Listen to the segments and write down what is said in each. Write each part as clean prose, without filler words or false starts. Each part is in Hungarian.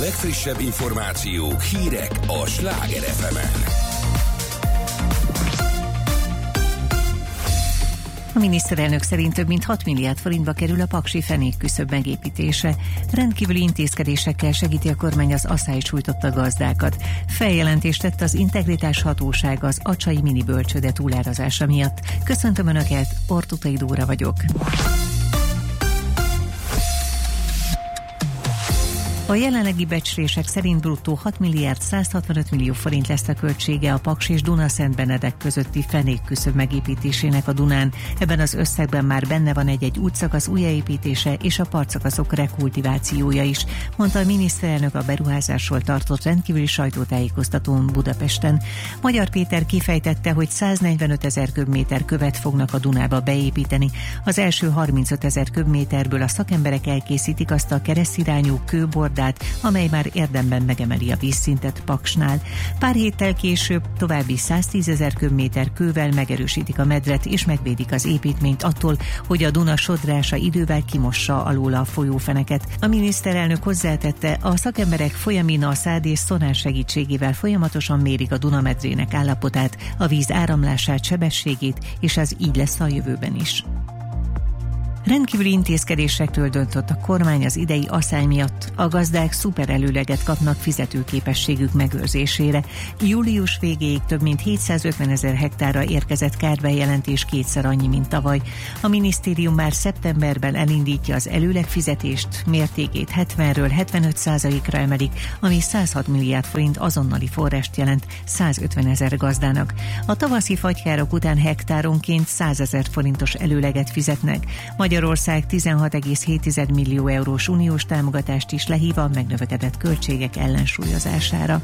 legfrissebb információk, hírek a Sláger FM-en. A miniszterelnök szerint több mint 6 milliárd forintba kerül a paksi fenékküszöb megépítése. Rendkívüli intézkedésekkel segíti a kormány az aszály sújtotta gazdákat. Feljelentést tett az Integritás Hatóság az acsai minibölcsőde túlárazása miatt. Köszöntöm Önöket, Ortutai Dóra vagyok. A jelenlegi becslések szerint bruttó 6 milliárd 165 millió forint lesz a költsége a Paks és Dunaszentbenedek közötti fenékküszöb megépítésének a Dunán. Ebben az összegben már benne van egy utcaszakasz újjáépítése és a partszakaszok rekultivációja is, mondta a miniszterelnök a beruházásról tartott rendkívüli sajtótájékoztatón Budapesten. Magyar Péter kifejtette, hogy 145 000 köbméter követ fognak a Dunába beépíteni. Az első 35 000 köbméterből a szakemberek elkészítik azt a keresztirányú kőbordát, amely már érdemben megemeli a vízszintet Paksnál. Pár héttel később további 110 000 köbméter kővel megerősítik a medret és megvédik az építményt attól, hogy a Duna sodrása idővel kimossa alóla a folyófeneket. A miniszterelnök hozzátette, a szakemberek folyamina, szád és szonár segítségével folyamatosan mérik a Duna medrének állapotát, a víz áramlását, sebességét, és ez így lesz a jövőben is. Rendkívüli intézkedésekről döntött a kormány az idei aszály miatt. A gazdák szuperelőleget kapnak fizetőképességük megőrzésére. Július végéig több mint 750 000 hektárra érkezett kárbejelentés, kétszer annyi, mint tavaly. A minisztérium már szeptemberben elindítja az előlegfizetést, mértékét 70-ről 75%-ra emelik, ami 106 milliárd forint azonnali forrást jelent 150 000 gazdának. A tavaszi fagykárok után hektáronként 100 000 forintos előleget fizetnek. Magyarország 16,7 millió eurós uniós támogatást is lehív a megnövekedett költségek ellensúlyozására.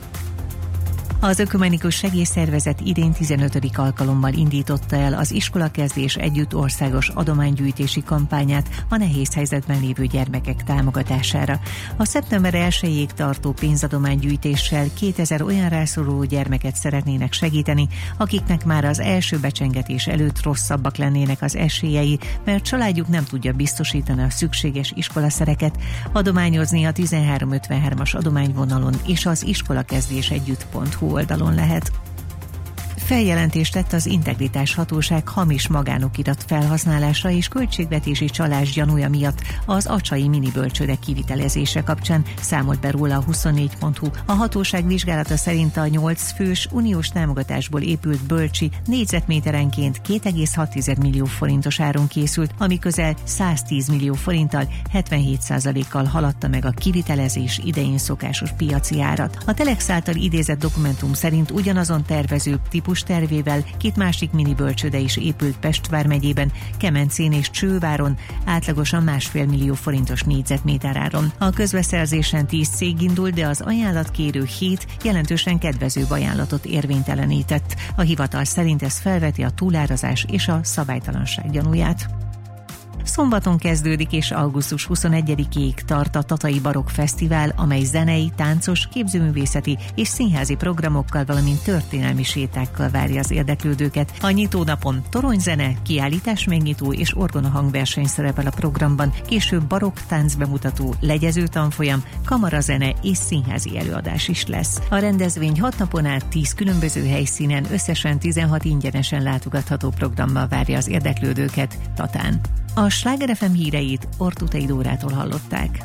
Az Ökumenikus Segélyszervezet idén 15. alkalommal indította el az iskolakezdés együtt országos adománygyűjtési kampányát a nehéz helyzetben lévő gyermekek támogatására. A szeptember 1-ig tartó pénzadománygyűjtéssel 2000 olyan rászoruló gyermeket szeretnének segíteni, akiknek már az első becsengetés előtt rosszabbak lennének az esélyei, mert családjuk nem tudja biztosítani a szükséges iskolaszereket. Adományozni a 1353-as adományvonalon és az iskolakezdésegyütt.hu oldalon lehet. Feljelentést tett az Integritás Hatóság hamis magánokirat felhasználása és költségvetési csalás gyanúja miatt az acsai minibölcsőde kivitelezése kapcsán, számolt be róla a 24.hu. A hatóság vizsgálata szerint a 8 fős uniós támogatásból épült bölcsi négyzetméterenként 2,6 millió forintos áron készült, ami közel 110 millió forinttal, 77%-kal haladta meg a kivitelezés idején szokásos piaci árat. A Telex által idézett dokumentum szerint ugyanazon tervező típus tervével 2 másik minibölcsőde is épült Pest vármegyében, Kemencén és Csőváron, átlagosan 1,5 millió forintos négyzetméter áron. A közbeszerzésen 10 cég indult, de az ajánlatkérő 7 jelentősen kedvezőbb ajánlatot érvénytelenített. A hivatal szerint ez felveti a túlárazás és a szabálytalanság gyanúját. Szombaton kezdődik és augusztus 21-ig tart a Tatai Barokk Fesztivál, amely zenei, táncos, képzőművészeti és színházi programokkal, valamint történelmi sétákkal várja az érdeklődőket. A nyitónapon toronyzene, kiállítás megnyitó és orgona hangverseny szerepel a programban, később barokk táncbemutató, legyező tanfolyam, kamarazene és színházi előadás is lesz. A rendezvény 6 napon át 10 különböző helyszínen összesen 16 ingyenesen látogatható programmal várja az érdeklődőket Tatán. A Sláger FM híreit Ortutai Dórától hallották.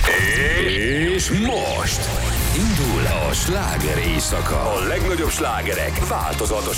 És most indul a sláger éjszaka. A legnagyobb slágerek változatos